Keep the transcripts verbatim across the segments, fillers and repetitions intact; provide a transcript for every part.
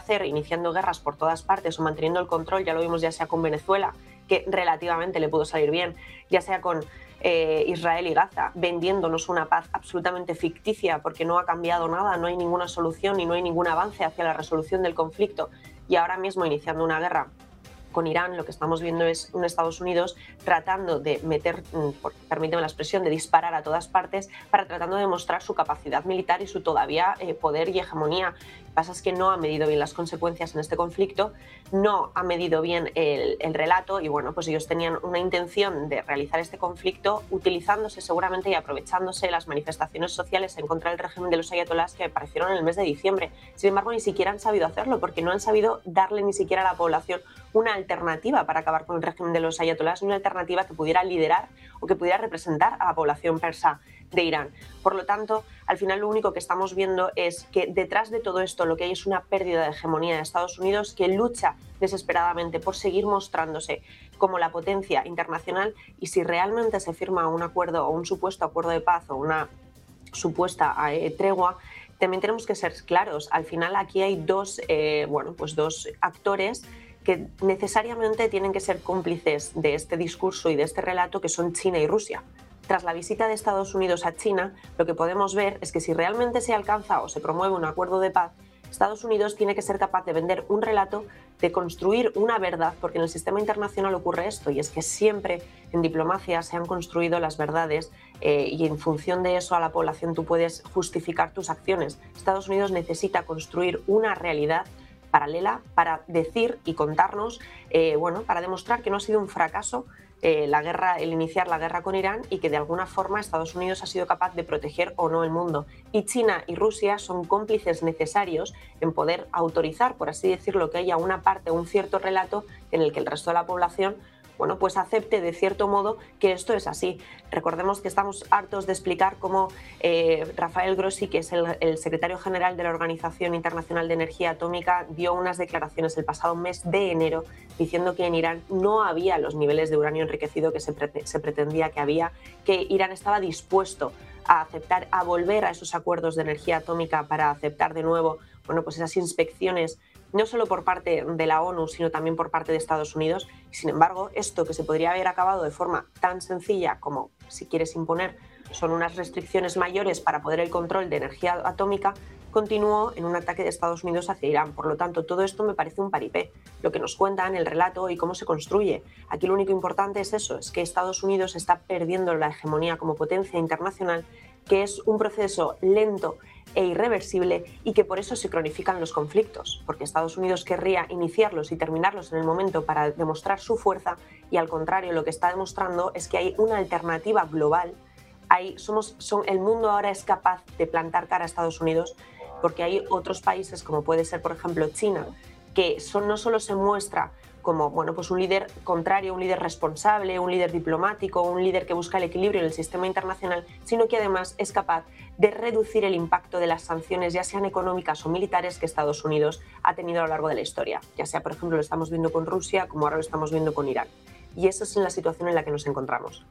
hacer iniciando guerras por todas partes o manteniendo el control, ya lo vimos ya sea con Venezuela, que relativamente le pudo salir bien, ya sea con eh, Israel y Gaza, vendiéndonos una paz absolutamente ficticia porque no ha cambiado nada, no hay ninguna solución y no hay ningún avance hacia la resolución del conflicto, y ahora mismo iniciando una guerra con Irán, lo que estamos viendo es un Estados Unidos tratando de meter, permíteme la expresión, de disparar a todas partes para tratando de demostrar su capacidad militar y su todavía eh, poder y hegemonía. Lo que pasa es que no ha medido bien las consecuencias en este conflicto, no ha medido bien el, el relato y bueno, pues ellos tenían una intención de realizar este conflicto utilizándose seguramente y aprovechándose de las manifestaciones sociales en contra del régimen de los ayatolás que aparecieron en el mes de diciembre. Sin embargo, ni siquiera han sabido hacerlo porque no han sabido darle ni siquiera a la población una alternativa para acabar con el régimen de los ayatolás, una alternativa que pudiera liderar o que pudiera representar a la población persa de Irán. Por lo tanto, al final lo único que estamos viendo es que detrás de todo esto lo que hay es una pérdida de hegemonía de Estados Unidos que lucha desesperadamente por seguir mostrándose como la potencia internacional, y si realmente se firma un acuerdo o un supuesto acuerdo de paz o una supuesta eh, tregua, también tenemos que ser claros. Al final aquí hay dos, eh, bueno, pues dos actores que necesariamente tienen que ser cómplices de este discurso y de este relato, que son China y Rusia. Tras la visita de Estados Unidos a China, lo que podemos ver es que si realmente se alcanza o se promueve un acuerdo de paz, Estados Unidos tiene que ser capaz de vender un relato, de construir una verdad, porque en el sistema internacional ocurre esto, y es que siempre en diplomacia se han construido las verdades eh, y en función de eso a la población tú puedes justificar tus acciones. Estados Unidos necesita construir una realidad paralela para decir y contarnos, eh, bueno, para demostrar que no ha sido un fracaso eh, la guerra, el iniciar la guerra con Irán, y que de alguna forma Estados Unidos ha sido capaz de proteger o no el mundo. Y China y Rusia son cómplices necesarios en poder autorizar, por así decirlo, que haya una parte o un cierto relato en el que el resto de la población, bueno, pues acepte de cierto modo que esto es así. Recordemos que estamos hartos de explicar cómo eh, Rafael Grossi, que es el, el secretario general de la Organización Internacional de Energía Atómica, dio unas declaraciones el pasado mes de enero diciendo que en Irán no había los niveles de uranio enriquecido que se, pre se pretendía que había, que Irán estaba dispuesto a aceptar, a volver a esos acuerdos de energía atómica para aceptar de nuevo, bueno, pues esas inspecciones, no solo por parte de la ONU, sino también por parte de Estados Unidos. Sin embargo, esto que se podría haber acabado de forma tan sencilla como, si quieres imponer, son unas restricciones mayores para poder el control de energía atómica, continuó en un ataque de Estados Unidos hacia Irán. Por lo tanto, todo esto me parece un paripé, lo que nos cuentan, el relato y cómo se construye. Aquí lo único importante es eso, es que Estados Unidos está perdiendo la hegemonía como potencia internacional, que es un proceso lento e irreversible y que por eso se cronifican los conflictos, porque Estados Unidos querría iniciarlos y terminarlos en el momento para demostrar su fuerza, y al contrario lo que está demostrando es que hay una alternativa global. Hay, somos, son, el mundo ahora es capaz de plantar cara a Estados Unidos, porque hay otros países como puede ser por ejemplo China, que son, no solo se muestra como bueno, pues un líder contrario, un líder responsable, un líder diplomático, un líder que busca el equilibrio en el sistema internacional, sino que además es capaz de reducir el impacto de las sanciones, ya sean económicas o militares, que Estados Unidos ha tenido a lo largo de la historia. Ya sea, por ejemplo, lo estamos viendo con Rusia, como ahora lo estamos viendo con Irán. Y esa es la situación en la que nos encontramos.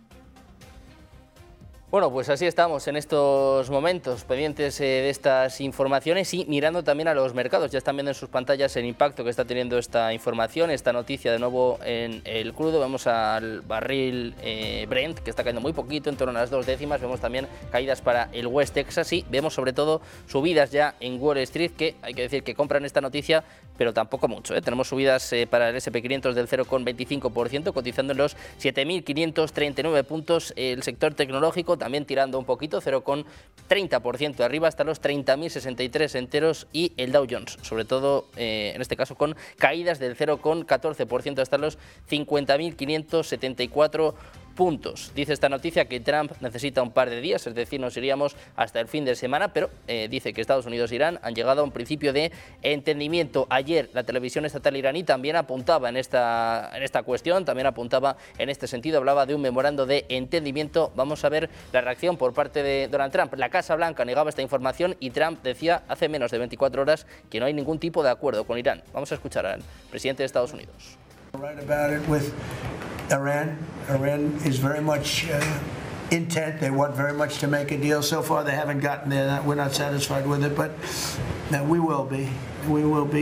Bueno, pues así estamos en estos momentos, pendientes eh, de estas informaciones y mirando también a los mercados. Ya están viendo en sus pantallas el impacto que está teniendo esta información, esta noticia de nuevo en el crudo. Vemos al barril eh, Brent, que está cayendo muy poquito, en torno a las dos décimas. Vemos también caídas para el West Texas y vemos sobre todo subidas ya en Wall Street, que hay que decir que compran esta noticia, pero tampoco mucho, ¿eh? Tenemos subidas eh, para el ese and pe quinientos del cero coma veinticinco por ciento, cotizando en los siete mil quinientos treinta y nueve puntos. El sector tecnológico también tirando un poquito, cero coma treinta por ciento arriba hasta los treinta mil sesenta y tres enteros, y el Dow Jones, sobre todo eh, en este caso con caídas del cero coma catorce por ciento hasta los cincuenta mil quinientos setenta y cuatro puntos. Dice esta noticia que Trump necesita un par de días, es decir, nos iríamos hasta el fin de semana, pero eh, dice que Estados Unidos e Irán han llegado a un principio de entendimiento. Ayer la televisión estatal iraní también apuntaba en esta, en esta cuestión, también apuntaba en este sentido, hablaba de un memorando de entendimiento. Vamos a ver la reacción por parte de Donald Trump. La Casa Blanca negaba esta información y Trump decía hace menos de veinticuatro horas que no hay ningún tipo de acuerdo con Irán. Vamos a escuchar al presidente de Estados Unidos. Iran. Iran is very much uh, intent. They want very much to make a deal. So far, they haven't gotten there. We're not satisfied with it, but uh, we will be. We will be.